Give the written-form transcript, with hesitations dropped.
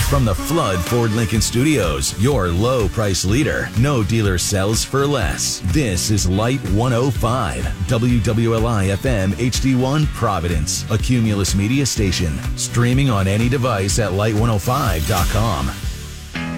From the Flood Ford Lincoln Studios, your low price leader. No dealer sells for less. This is Light 105, WWLI FM HD1 Providence, a Cumulus media station. Streaming on any device at light105.com.